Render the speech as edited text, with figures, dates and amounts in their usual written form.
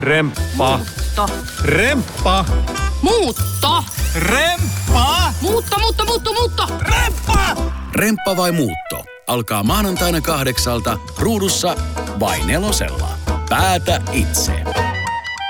Remppa. Muutto. Remppa. Muutto. Remppa. Muutto. Remppa. Remppa vai muutto? Alkaa maanantaina 8:00 Ruudussa vai 4:00. Päätä itse.